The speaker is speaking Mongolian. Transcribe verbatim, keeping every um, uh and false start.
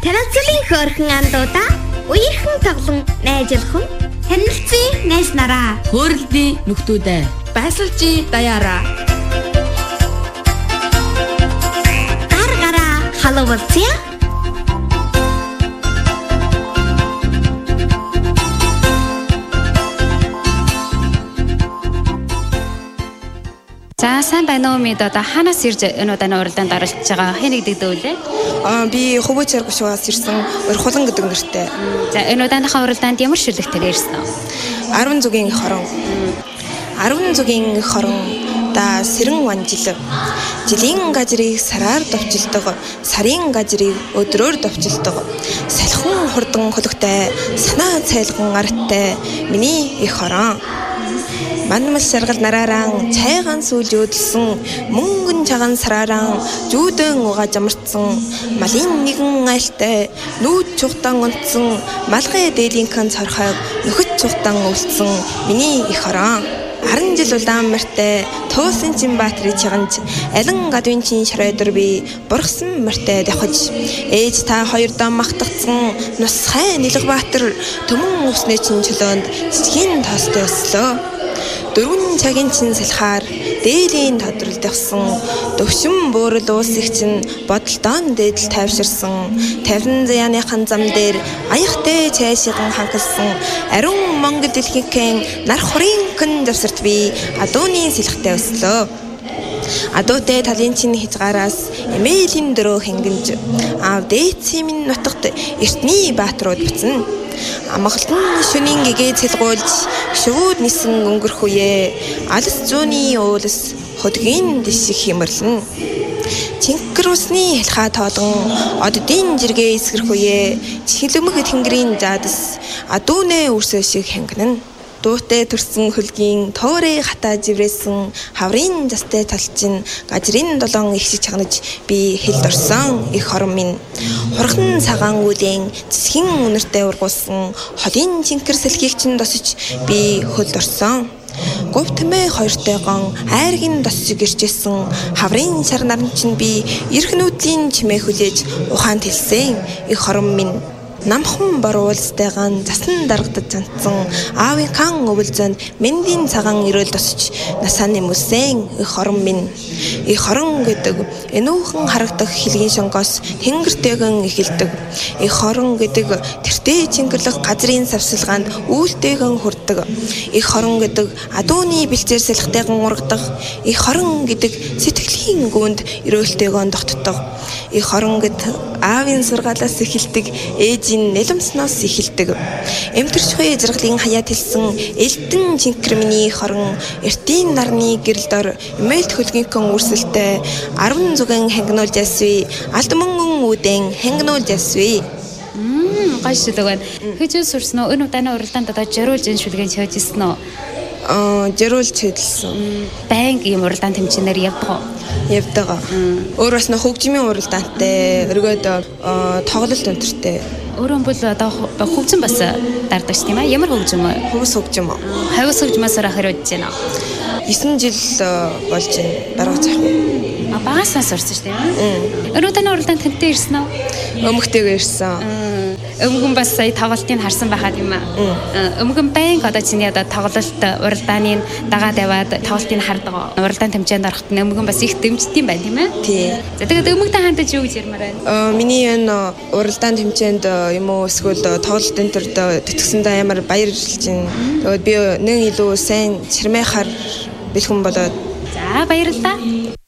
Танилцуулын хөөрхөн андуудаа үерхэн тоглон найжлах нь танилцын найз нараа. Хөөрөлдийн нөхдүүдээ байсалжийн даяараа. Гар гараа халуувалцъя. За сайн байна уу мэд одоо ханаас ирж энэ удаа уралдаанд оролцож байгаа хэн нэгдэг дүүлээ? Аа би Хөвөө Царгушаас ирсэн Орхулан гэдэг нэртэй. За энэ удааныхаа уралдаанд ямар шүлэгтэйгээр ирсэн вэ? Арван зүгийн хорон. Арван зүгийн хорон да сэрэн ванжил. Жилийн газрыг сараар довчилдог, сарын газрыг өдрөөр довчилдог. Салхин хурдан хөлөгтэй, санаа цайлган арттай миний их хорон. Манмал саргал нарааран цайгаан сүүлжөөдөлсөн мөнгөн чаган сарааран жүүдэн угаа жамарцсан малын нэгэн айлтай нүүд чухтан онцсон малгай дээлинхэн цорхойг нөхөд чухтан өвлцсөн миний их хорон. Харин жил улаан мартай туусан чин баатрий чиганж алин гадвын чин шарайдэр би бургсан мартай давхаж ээж та хоёр доо махтагцсан нус хай нэлэг баатар төмөн үснэ чин чөлөөнд цэцгийн тоостой өслөө. Дөрвөн цагийн чин салхаар дээлийн тодрол давсан төвшин буурал уус их чин бодолдоон дээдэл тайвширсан тавин заяаныхан зам дээр аягтай цайшиган ханхалсан ариун монгол дэлхийхэн нар хуринхэн завсарт би адууны сэлхтэй өслөө. Адуутай талын чин хязгаараас эмээлийн дөрөө хэнгэнж аав дээцийн минь нутагт эртний баатрууд буцна. Амгалан шөнийн гэгээ цэлгуулж шууд нисэн өнгөрөх үе алс зүүний уулс хөдгийн дэшиг химэрлэн чингэр усны хэлхаа тоолон оддын жиргээ эсгэрх үе чихлэмэг тэнгэрийн жадас адуунэ үрсэ шиг хангинан дуутай төрсөн хөлгийн тоорэ хатаа живрээсэн хаврын застай талчин газрын долоон ихсэж чагнаж би хэлд орсон их хорон минь хурхан цагаан үлэн цэсгэн үнэртэй ургуулсан холын чинкэр сэлхийг чин досож би хөлд орсон. Говтмэ хоёртой гон айргийн досж гэрчээсэн хаврын сар наран чин би эрхнүүдийн чимээ хүлээж ухаан тэлсэн их хорон минь. Намхан боруулстайгаан засан дарагдаж цанцсан аавын кан өвөлзөнд мэндийн цагаан ирэл тосч насааны мүсэн их хорон минь. Их хорон гэдэг энүүхэн харагдах хилгийн шонгоос тэнгэртэйгэн эхэлдэг. Их хорон гэдэг тэртээ чингэрлэх газрын савсалгаанд үүлтэйгэн хүрдэг. Их хорон гэдэг адууны бэлчээр салхитайган ургадах. Их хорон гэдэг сэтгэлийн гүнд өрөөлтэйгэн тогтдог. Их хорон гэдэг аавын сургаалаас эхэлдэг ээж нэлэмснаас эхэлдэг. Эмтэрчгүй жаргалын хаяа тэлсэн элдэн чинкэр миний хорон эртийн нарны гэрэл дор эмээлт хөлгийнхөн үрсэлтэй арван зүгэн хангинуулж ясвэ алд мөнгөн үдэн хангинуулж ясвэ. Мм гой шүлэг байна. Хичээл сурсан уу? Энэ удааны уралдаанд одоо жаруулж энэ шүлгийг хийж ирсэн үү? Аа жаруулж хэлсэн. Баян ийм уралдаан тэмцээнээр явдаг уу? Явдаг. Өөр бас нөх хөгжмийн уралдаантай өргөд тоглолт өнтертэй. Өөрөө бол одоо хөгжим бас дардагч тийм ээ. Ямар хөгжим вэ? Хөвс хөгжим. Хавс хөгжмөөс хариуж байна. девять жил болж байна. Дараа зах уу. А багасаа сурсан шүү дээ. Энэ удааны уралдаанд тэнтэй ирсэн үү? Өмгтэйгээ ирсэн. Өмгөн бас сая тоглолтыг харсан байхад юм аа. Өмгөн баян одоо чиний одоо тоглолт уралдааны дагаад яваад тоглолтыг хардаг. Уралдаан тэмцээнд ороход өмгөн бас их дэмждэг юм байна тийм ээ? Тий. За тэгээд өмгөнтэй хандаж юу гэж ярмаар байна? Аа миний энэ уралдаан тэмцээнд юм уу эсвэл тоглолт энэ төр тэтгэсэндээ амар баярлж байна. Тэгээд би нэг илүү сайн чирмэхаар бэлхэн болоод. За баярлалаа.